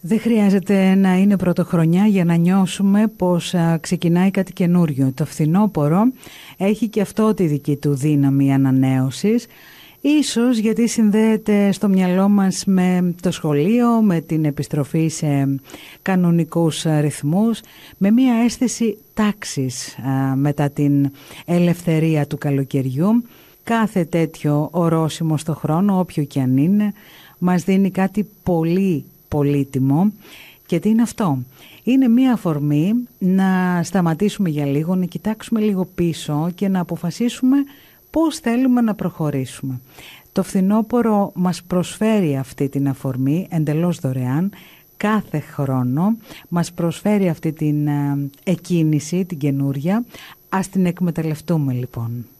Δεν χρειάζεται να είναι πρωτοχρονιά για να νιώσουμε πως ξεκινάει κάτι καινούριο. Το φθινόπωρο έχει και αυτό τη δική του δύναμη ανανέωσης. Ίσως γιατί συνδέεται στο μυαλό μας με το σχολείο, με την επιστροφή σε κανονικούς ρυθμούς, με μια αίσθηση τάξης μετά την ελευθερία του καλοκαιριού. Κάθε τέτοιο ορόσημο στο χρόνο, όποιο και αν είναι, μας δίνει κάτι πολύ πολύτιμο. Και τι είναι αυτό? Είναι μία αφορμή να σταματήσουμε για λίγο, να κοιτάξουμε λίγο πίσω και να αποφασίσουμε πώς θέλουμε να προχωρήσουμε. Το φθινόπωρο μας προσφέρει αυτή την αφορμή εντελώς δωρεάν. Κάθε χρόνο μας προσφέρει αυτή την εκκίνηση, την καινούρια. Ας την εκμεταλλευτούμε λοιπόν.